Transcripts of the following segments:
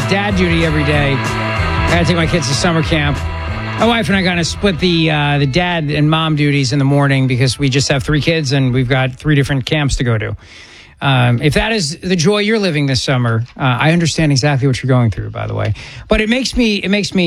dad duty every day. I got to take my kids to summer camp. My wife and I kind of split the dad and mom duties in the morning because we just have 3 kids and we've got 3 different camps to go to. If that is the joy you're living this summer, I understand exactly what you're going through, by the way. But it makes me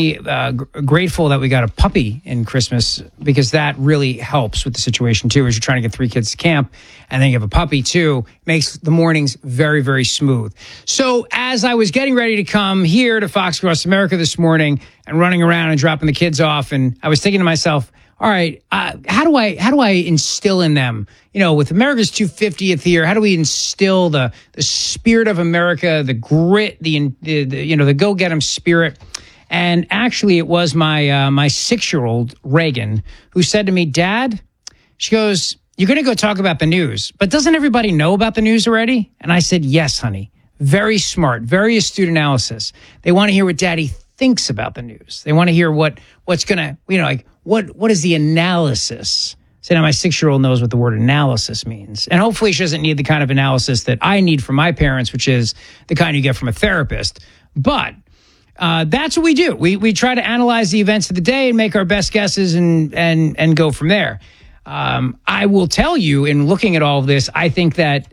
grateful that we got a puppy in Christmas, because that really helps with the situation too. As you're trying to get 3 kids to camp, and then you have a puppy too, makes the mornings very, very smooth. So as I was getting ready to come here to Fox Across America this morning and running around and dropping the kids off, and I was thinking to myself, all right, how do I instill in them, with America's 250th year, how do we instill the spirit of America, the grit, the go get 'em spirit? And actually, it was my 6-year-old Reagan who said to me, Dad, she goes, you're going to go talk about the news, but doesn't everybody know about the news already? And I said, yes, honey. Very smart, very astute analysis. They want to hear what Daddy thinks about the news. They want to hear what's going to, what is the analysis? So now my 6-year-old knows what the word analysis means. And hopefully she doesn't need the kind of analysis that I need from my parents, which is the kind you get from a therapist. But that's what we do. We try to analyze the events of the day and make our best guesses and go from there. I will tell you, in looking at all of this, I think that,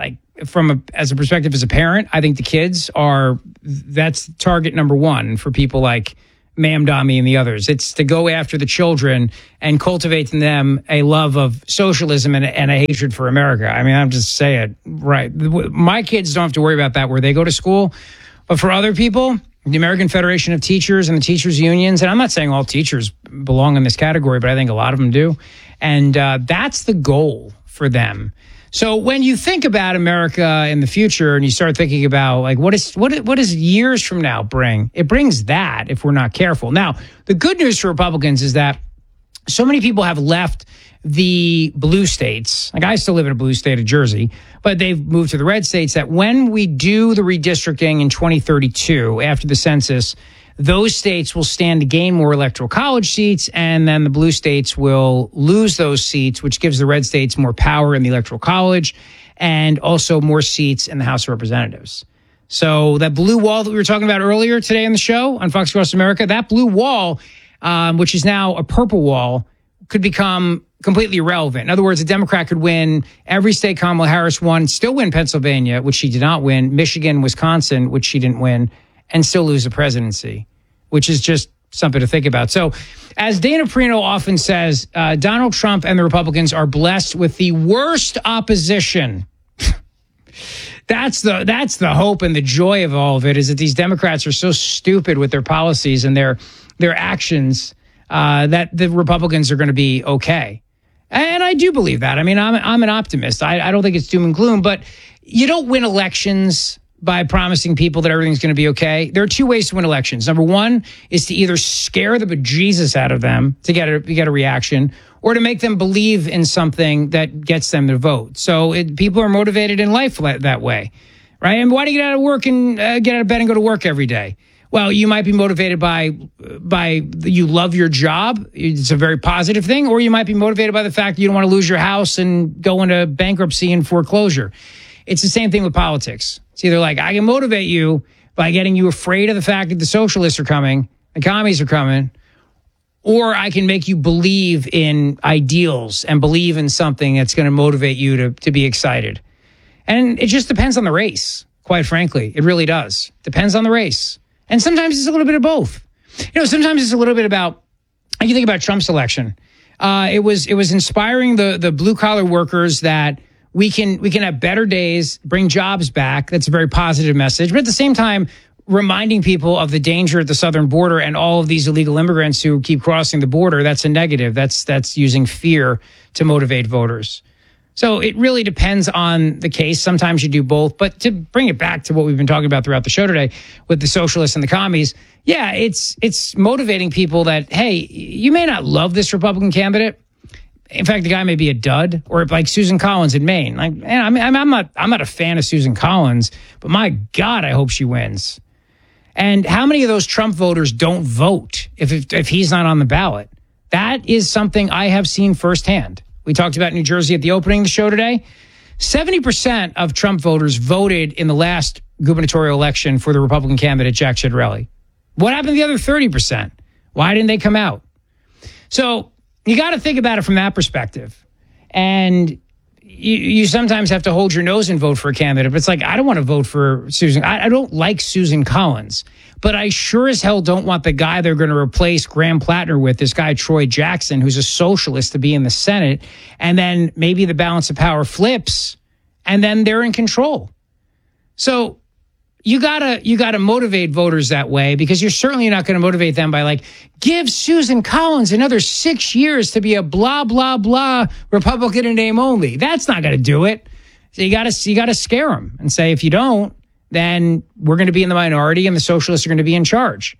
as a perspective as a parent, I think the kids that's target number 1 for people like Ma'am Dami and the others. It's to go after the children and cultivate in them a love of socialism and a hatred for America. I mean, I'm just saying, right. My kids don't have to worry about that where they go to school. But for other people, the American Federation of Teachers and the teachers unions, and I'm not saying all teachers belong in this category, but I think a lot of them do. And that's the goal for them. So when you think about America in the future and you start thinking about what does years from now bring? It brings that if we're not careful. Now, the good news for Republicans is that so many people have left the blue states. I still live in a blue state of Jersey, but they've moved to the red states, that when we do the redistricting in 2032 after the census, those states will stand to gain more electoral college seats, and then the blue states will lose those seats, which gives the red states more power in the electoral college and also more seats in the House of Representatives. So that blue wall that we were talking about earlier today on the show on Fox Across America, that blue wall, which is now a purple wall, could become completely irrelevant. In other words, a Democrat could win every state Kamala Harris won, still win Pennsylvania, which she did not win, Michigan, Wisconsin, which she didn't win, and still lose the presidency, which is just something to think about. So, as Dana Perino often says, Donald Trump and the Republicans are blessed with the worst opposition. That's the hope and the joy of all of it, is that these Democrats are so stupid with their policies and their actions that the Republicans are going to be okay. And I do believe that. I mean, I'm an optimist. I don't think it's doom and gloom, but you don't win elections by promising people that everything's going to be okay. There are 2 ways to win elections. Number 1 is to either scare the bejesus out of them to get a reaction, or to make them believe in something that gets them to vote. So people are motivated in life that way, right? And why do you get out of work and get out of bed and go to work every day? Well, you might be motivated by you love your job. It's a very positive thing. Or you might be motivated by the fact that you don't want to lose your house and go into bankruptcy and foreclosure. It's the same thing with politics. It's either I can motivate you by getting you afraid of the fact that the socialists are coming, the commies are coming, or I can make you believe in ideals and believe in something that's going to motivate you to be excited. And it just depends on the race, quite frankly. It really does. Depends on the race. And sometimes it's a little bit of both. Sometimes it's a little bit about, you think about Trump's election. It was inspiring the blue collar workers that we can have better days, bring jobs back. That's a very positive message. But at the same time, reminding people of the danger at the southern border and all of these illegal immigrants who keep crossing the border, that's a negative. That's using fear to motivate voters. So it really depends on the case. Sometimes you do both. But to bring it back to what we've been talking about throughout the show today with the socialists and the commies, yeah, it's motivating people that, hey, you may not love this Republican candidate. In fact, the guy may be a dud, or like Susan Collins in Maine. I'm not a fan of Susan Collins, but my God, I hope she wins. And how many of those Trump voters don't vote if he's not on the ballot? That is something I have seen firsthand. We talked about New Jersey at the opening of the show today. 70% of Trump voters voted in the last gubernatorial election for the Republican candidate, Jack Ciattarelli? What happened to the other 30%? Why didn't they come out? So you got to think about it from that perspective. And you sometimes have to hold your nose and vote for a candidate. But it's like, I don't want to vote for Susan. I don't like Susan Collins. But I sure as hell don't want the guy they're going to replace Graham Plattner with, this guy Troy Jackson, who's a socialist, to be in the Senate. And then maybe the balance of power flips, and then they're in control. So you gotta motivate voters that way, because you're certainly not going to motivate them by like, give Susan Collins another 6 years to be a blah, blah, blah Republican in name only. That's not going to do it. So you gotta scare them and say, if you don't, then we're going to be in the minority and the socialists are going to be in charge.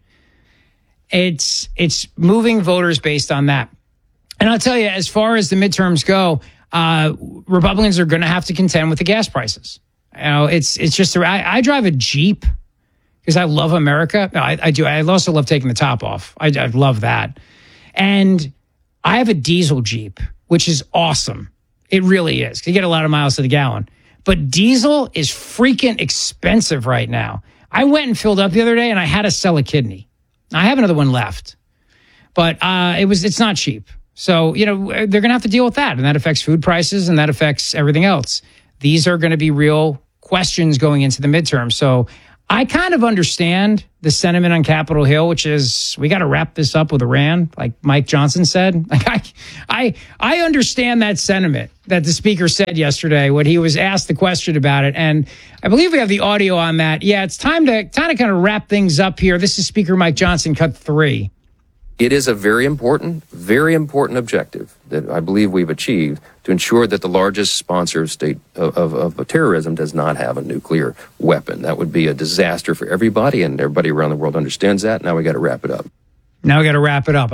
It's moving voters based on that. And I'll tell you, as far as the midterms go, Republicans are going to have to contend with the gas prices. You know, it's just, I drive a Jeep because I love America. No, I do. I also love taking the top off. I love that. And I have a diesel Jeep, which is awesome. It really is. You get a lot of miles to the gallon. But diesel is freaking expensive right now. I went and filled up the other day and I had to sell a kidney. I have another one left. But it's not cheap. So, you know, they're going to have to deal with that. And that affects food prices and that affects everything else. These are going to be real questions going into the midterm. So I kind of understand the sentiment on Capitol Hill, which is, we got to wrap this up with Iran, like Mike Johnson said. Like I understand that sentiment that the speaker said yesterday when he was asked the question about it. And I believe we have the audio on that. Yeah, it's time to kind of wrap things up here. This is Speaker Mike Johnson, cut 3. It is a very important objective that I believe we've achieved to ensure that the largest sponsor of state of terrorism does not have a nuclear weapon. That would be a disaster for everybody, and everybody around the world understands that. Now we got to wrap it up. Now we got to wrap it up.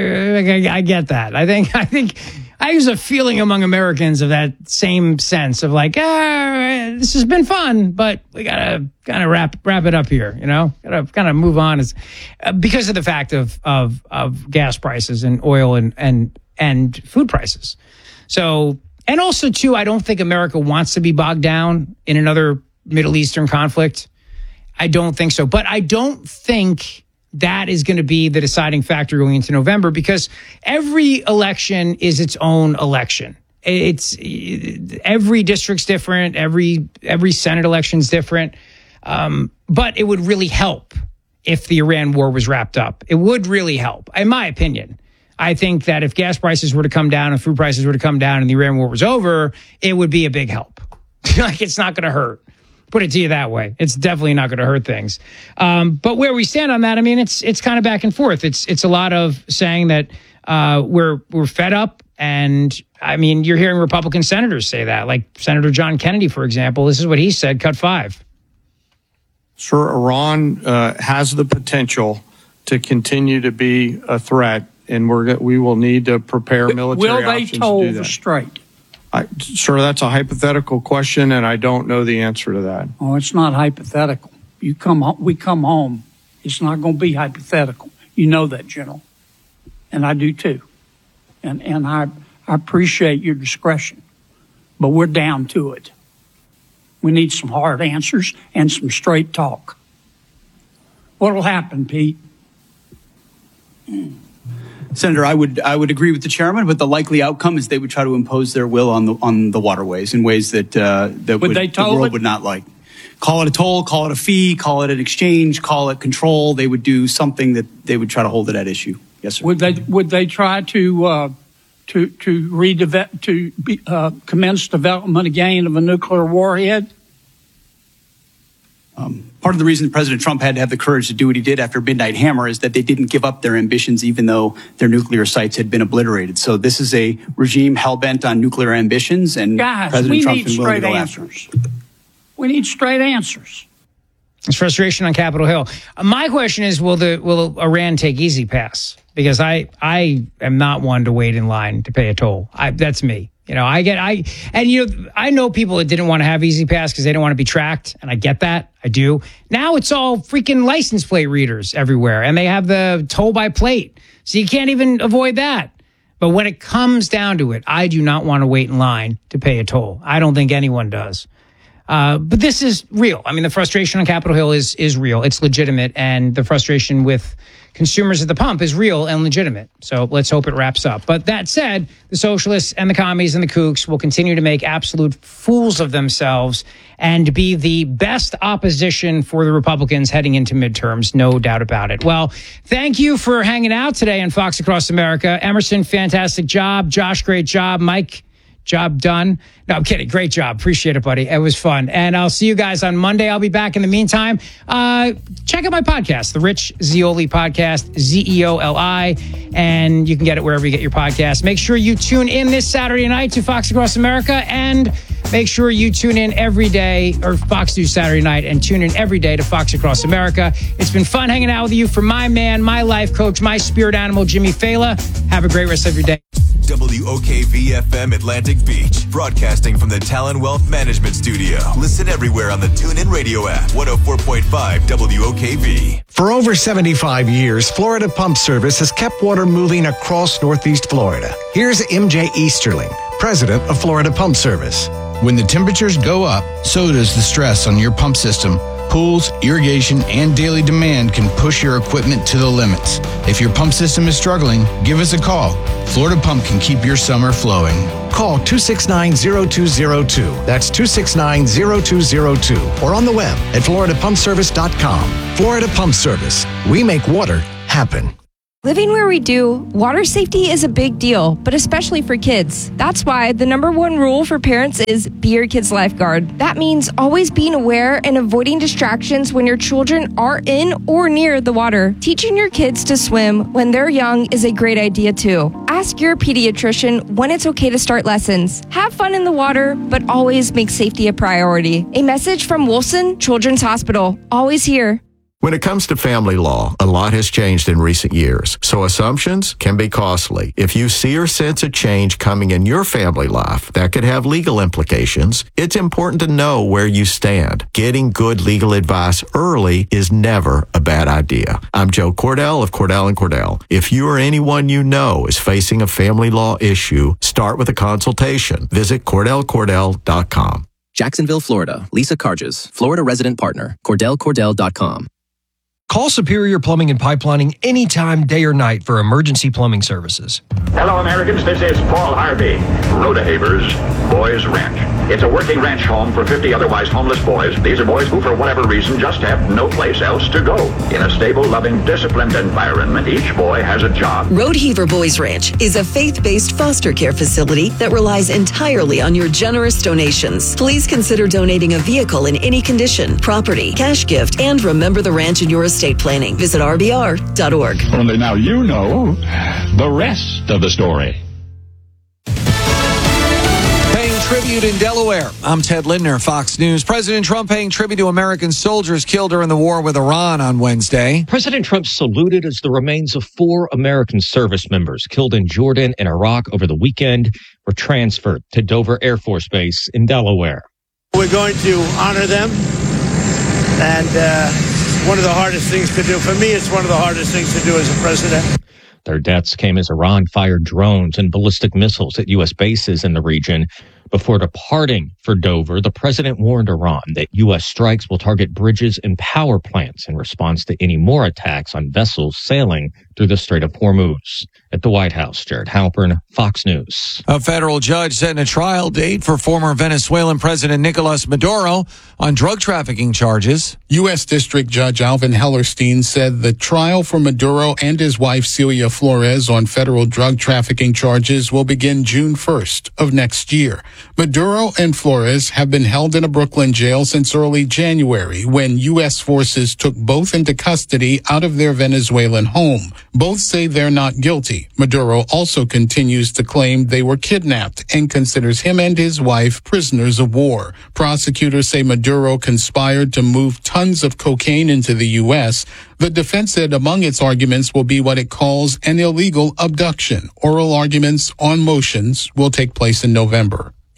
I get that. I think there's a feeling among Americans of that same sense of like, this has been fun, but we gotta kind of wrap it up here. You know, gotta kind of move on, because of the fact of gas prices and oil and food prices. So, and also too, I don't think America wants to be bogged down in another Middle Eastern conflict. I don't think so, but I don't think that is going to be the deciding factor going into November, because every election is its own election. It's every district's different. Every Senate election's different. But it would really help if the Iran war was wrapped up. It would really help, in my opinion. I think that if gas prices were to come down and food prices were to come down and the Iran war was over, it would be a big help. Like, it's not going to hurt. Put it to you that way. It's definitely not going to hurt things. But where we stand on that, I mean, it's kind of back and forth. It's a lot of saying that we're fed up. And I mean, you're hearing Republican senators say that, like Senator John Kennedy, for example. This is what he said, cut 5. Sir, Iran has the potential to continue to be a threat, and we will need to prepare military options to do that. Will they toll the strait? Sir, that's a hypothetical question, and I don't know the answer to that. Oh, it's not hypothetical. We come home. It's not going to be hypothetical. You know that, General, and I do too. And I appreciate your discretion, but we're down to it. We need some hard answers and some straight talk. What'll happen, Pete? Senator, I would agree with the chairman, but the likely outcome is they would try to impose their will on the waterways in ways that the world would not like. Call it a toll, call it a fee, call it an exchange, call it control. They would do something that they would try to hold it at issue. Yes, sir. Would they try to commence development again of a nuclear warhead? Part of the reason President Trump had to have the courage to do what he did after Midnight Hammer is that they didn't give up their ambitions, even though their nuclear sites had been obliterated. So this is a regime hell-bent on nuclear ambitions, and President Trump is willing to go after them. We need straight answers. It's frustration on Capitol Hill. My question is, will Iran take Easy Pass? Because I am not one to wait in line to pay a toll. That's me. You know, I know people that didn't want to have Easy Pass because they didn't want to be tracked, and I get that. I do. Now it's all freaking license plate readers everywhere, and they have the toll by plate, so you can't even avoid that. But when it comes down to it, I do not want to wait in line to pay a toll. I don't think anyone does. But this is real. I mean, the frustration on Capitol Hill is real. It's legitimate. And the frustration with consumers at the pump is real and legitimate. So let's hope it wraps up. But that said, the socialists and the commies and the kooks will continue to make absolute fools of themselves and be the best opposition for the Republicans heading into midterms. No doubt about it. Well, thank you for hanging out today on Fox Across America. Emerson, fantastic job. Josh, great job. Mike, job done. No, I'm kidding. Great job. Appreciate it, buddy. It was fun. And I'll see you guys on Monday. I'll be back. In the meantime, check out my podcast, the Rich Zeoli Podcast, Zeoli. And you can get it wherever you get your podcasts. Make sure you tune in this Saturday night to Fox Across America. And make sure you tune in every day, or Fox News Saturday night, and tune in every day to Fox Across America. It's been fun hanging out with you. For my man, my life coach, my spirit animal, Jimmy Fela. Have a great rest of your day. WOKV-FM Atlantic Beach, broadcasting from the Talon Wealth Management Studio. Listen everywhere on the TuneIn Radio app, 104.5 WOKV. For over 75 years, Florida Pump Service has kept water moving across Northeast Florida. Here's MJ Easterling, president of Florida Pump Service. When the temperatures go up, so does the stress on your pump system. Pools, irrigation, and daily demand can push your equipment to the limits. If your pump system is struggling, give us a call. Florida Pump can keep your summer flowing. Call 269-0202. That's 269-0202. Or on the web at floridapumpservice.com. Florida Pump Service. We make water happen. Living where we do, water safety is a big deal, but especially for kids. That's why the number one rule for parents is be your kid's lifeguard. That means always being aware and avoiding distractions when your children are in or near the water. Teaching your kids to swim when they're young is a great idea too. Ask your pediatrician when it's okay to start lessons. Have fun in the water, but always make safety a priority. A message from Wilson Children's Hospital. Always here. When it comes to family law, a lot has changed in recent years, so assumptions can be costly. If you see or sense a change coming in your family life that could have legal implications, it's important to know where you stand. Getting good legal advice early is never a bad idea. I'm Joe Cordell of Cordell & Cordell. If you or anyone you know is facing a family law issue, start with a consultation. Visit CordellCordell.com. Jacksonville, Florida. Lisa Carges, Florida resident partner. CordellCordell.com. Call Superior Plumbing and Pipelining anytime, day or night, for emergency plumbing services. Hello, Americans. This is Paul Harvey. Rhoda Havers, Boys Ranch. It's a working ranch home for 50 otherwise homeless boys. These are boys who, for whatever reason, just have no place else to go. In a stable, loving, disciplined environment, each boy has a job. Rodeheaver Boys Ranch is a faith-based foster care facility that relies entirely on your generous donations. Please consider donating a vehicle in any condition, property, cash gift, and remember the ranch in your estate planning. Visit rbr.org. Only now you know the rest of the story. Paying tribute in Delaware. I'm Ted Lindner, Fox News. President Trump paying tribute to American soldiers killed during the war with Iran on Wednesday. President Trump saluted as the remains of 4 American service members killed in Jordan and Iraq over the weekend were transferred to Dover Air Force Base in Delaware. We're going to honor them, and one of the hardest things to do. For me, it's one of the hardest things to do as a president. Their deaths came as Iran fired drones and ballistic missiles at U.S. bases in the region. Before departing for Dover, the president warned Iran that U.S. strikes will target bridges and power plants in response to any more attacks on vessels sailing through the Strait of Hormuz. At the White House, Jared Halpern, Fox News. A federal judge setting a trial date for former Venezuelan President Nicolas Maduro on drug trafficking charges. U.S. District Judge Alvin Hellerstein said the trial for Maduro and his wife Celia Flores on federal drug trafficking charges will begin June 1st of next year. Maduro and Flores have been held in a Brooklyn jail since early January when U.S. forces took both into custody out of their Venezuelan home. Both say they're not guilty. Maduro also continues to claim they were kidnapped and considers him and his wife prisoners of war. Prosecutors say Maduro conspired to move tons of cocaine into the U.S. The defense said among its arguments will be what it calls an illegal abduction. Oral arguments on motions will take place in November.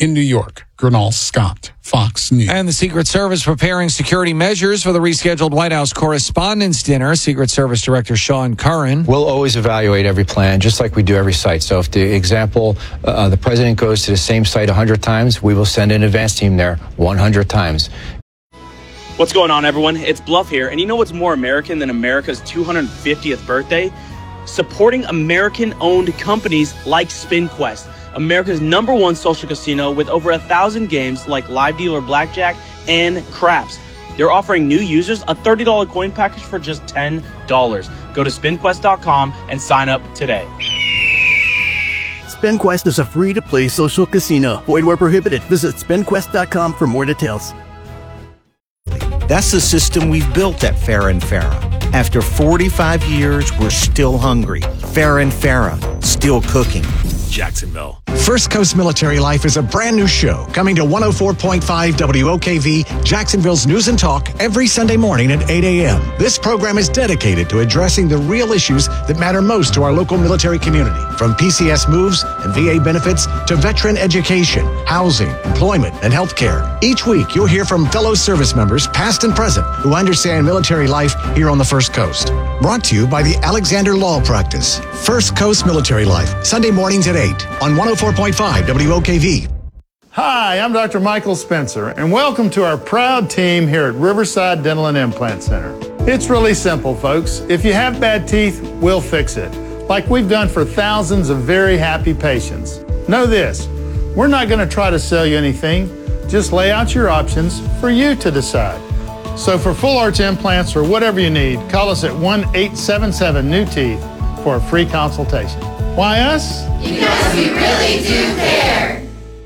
In New York, Gernal Scott, Fox News. And the Secret Service preparing security measures for the rescheduled White House Correspondents' Dinner. Secret Service Director Sean Curran. We'll always evaluate every plan, just like we do every site. So if the example, the president goes to the same site 100 times, we will send an advance team there 100 times. What's going on, everyone? It's Bluff here. And you know what's more American than America's 250th birthday? Supporting American-owned companies like SpinQuest, America's #1 social casino with over 1,000 games like live dealer blackjack and craps. They're offering new users a $30 coin package for just $10. Go to spinquest.com and sign up today. SpinQuest is a free-to-play social casino. Void where prohibited. Visit spinquest.com for more details. That's the system we've built at Farah & Farah. After 45 years, we're still hungry. Farah & Farah, still cooking. Jacksonville. First Coast Military Life is a brand new show coming to 104.5 WOKV, Jacksonville's News and Talk, every Sunday morning at 8 a.m. This program is dedicated to addressing the real issues that matter most to our local military community, from PCS moves and VA benefits to veteran education, housing, employment, and health care. Each week, you'll hear from fellow service members, past and present, who understand military life here on the First Coast. Brought to you by the Alexander Law Practice. First Coast Military Life, Sunday mornings at 8 on 104.5 WOKV. Hi, I'm Dr. Michael Spencer, and welcome to our proud team here at Riverside Dental and Implant Center. It's really simple, folks. If you have bad teeth, we'll fix it, like we've done for thousands of very happy patients. Know this, we're not going to try to sell you anything, just lay out your options for you to decide. So for full arch implants or whatever you need, call us at 1-877-NEW-TEETH for a free consultation. Why us? Because we really do care.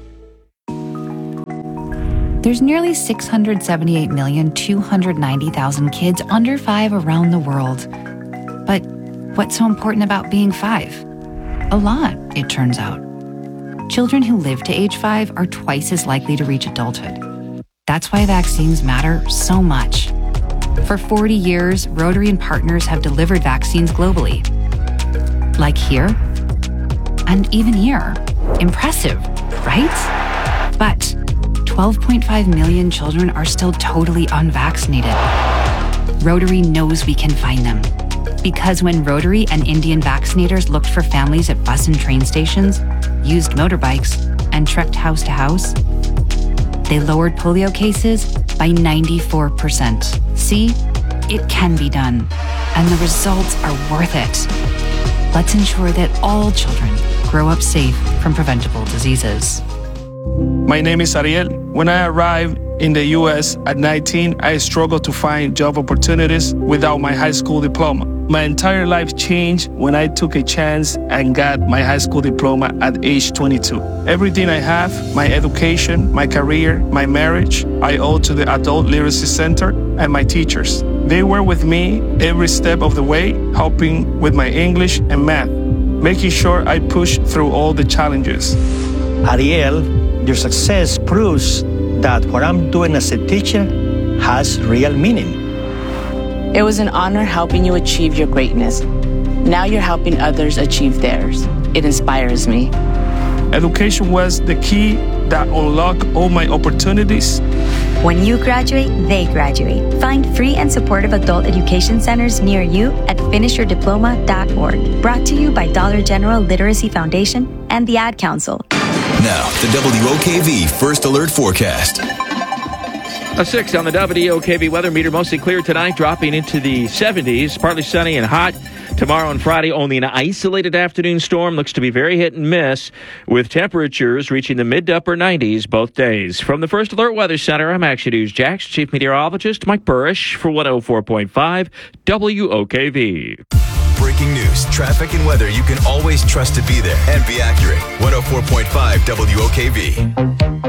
There's nearly 678,290,000 kids under 5 around the world. But what's so important about being 5? A lot, it turns out. Children who live to age 5 are twice as likely to reach adulthood. That's why vaccines matter so much. For 40 years, Rotary and partners have delivered vaccines globally. Like here, and even here. Impressive, right? But 12.5 million children are still totally unvaccinated. Rotary knows we can find them. Because when Rotary and Indian vaccinators looked for families at bus and train stations, used motorbikes, and trekked house to house, they lowered polio cases by 94%. See, it can be done, and the results are worth it. Let's ensure that all children grow up safe from preventable diseases. My name is Ariel. When I arrived in the U.S. at 19, I struggled to find job opportunities without my high school diploma. My entire life changed when I took a chance and got my high school diploma at age 22. Everything I have, my education, my career, my marriage, I owe to the Adult Literacy Center and my teachers. They were with me every step of the way, helping with my English and math, making sure I pushed through all the challenges. Ariel, your success proves that what I'm doing as a teacher has real meaning. It was an honor helping you achieve your greatness. Now you're helping others achieve theirs. It inspires me. Education was the key that unlocked all my opportunities. When you graduate, they graduate. Find free and supportive adult education centers near you at finishyourdiploma.org. Brought to you by Dollar General Literacy Foundation and the Ad Council. Now, the WOKV First Alert Forecast. A 6 on the WOKV weather meter. Mostly clear tonight, dropping into the 70s. Partly sunny and hot. Tomorrow and Friday, only an isolated afternoon storm. Looks to be very hit and miss, with temperatures reaching the mid to upper 90s both days. From the First Alert Weather Center, I'm Action News Jax Chief Meteorologist Mike Burrish for 104.5 WOKV. Breaking news, traffic, and weather you can always trust to be there and be accurate. 104.5 WOKV.